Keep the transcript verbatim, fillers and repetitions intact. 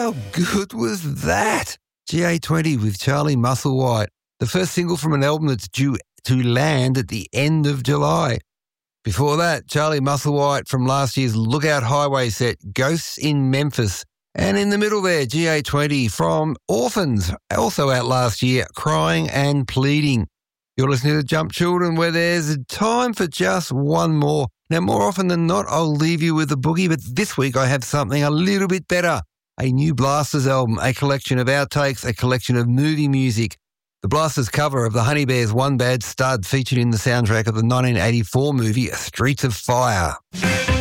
How good was that? G A twenty with Charlie Musselwhite, the first single from an album that's due to land at the end of July. Before that, Charlie Musselwhite from last year's Lookout Highway set, Ghosts in Memphis. And in the middle there, G A twenty from Orphans, also out last year, Crying and Pleading. You're listening to Jump Children, where there's time for just one more. Now, more often than not, I'll leave you with a boogie, but this week I have something a little bit better. A new Blasters album, a collection of outtakes, a collection of movie music. The Blasters cover of the Honey Bears' One Bad Stud featured in the soundtrack of the nineteen eighty-four movie Streets of Fire.